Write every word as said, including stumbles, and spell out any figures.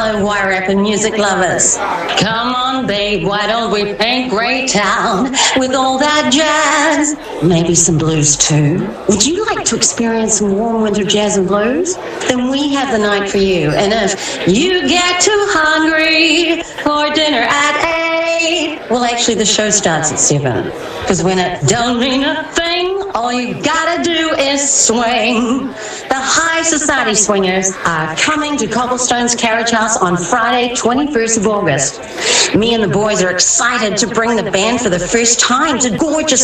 Hello, wire up and music lovers. Come on, babe, why don't we paint Greytown with all that jazz? Maybe some blues too. Would you like to experience some warm winter jazz and blues? Then we have the night for you. And if you get too hungry for dinner at eight, well, actually the show starts at seven. Because when it don't mean a thing, all you gotta do is swing. The High Society Swingers are coming to Cobblestone's Carriage House on Friday, twenty-first of August. Me and the boys are excited to bring the band for the first time to gorgeous